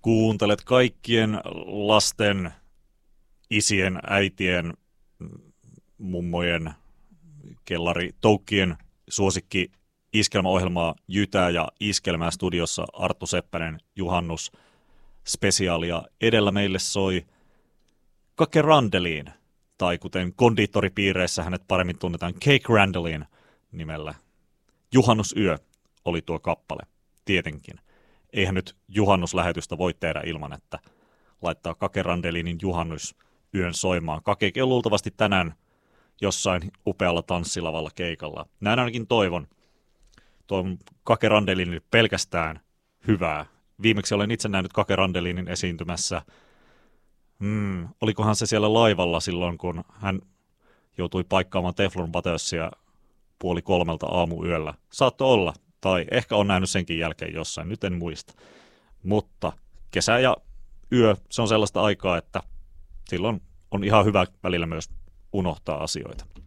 Kuuntelet kaikkien lasten, isien, äitien, mummojen, toukkien suosikki iskelmäohjelmaa Jytää ja Iskelmää studiossa Arttu Seppänen, Juhannus spesiaalia. Edellä meille soi Kake Randeliin, tai kuten kondiittoripiireissä hänet paremmin tunnetaan Cake Randelin nimellä. Juhannusyö oli tuo kappale, tietenkin. Eihän nyt juhannuslähetystä voi tehdä ilman, että laittaa Kake Randelinin juhannusyön soimaan. Kakekin on luultavasti tänään jossain upealla tanssilavalla keikalla. Näin ainakin toivon. Toivon Kake Randelinin pelkästään hyvää. Viimeksi olen itse nähnyt Kake Randelinin esiintymässä. Olikohan se siellä laivalla silloin, kun hän joutui paikkaamaan Teflon Buttersia 2:30 aamuyöllä. Saattoi olla, tai ehkä on nähnyt senkin jälkeen jossain, nyt en muista. Mutta kesä ja yö, se on sellaista aikaa, että silloin on ihan hyvä välillä myös unohtaa asioita.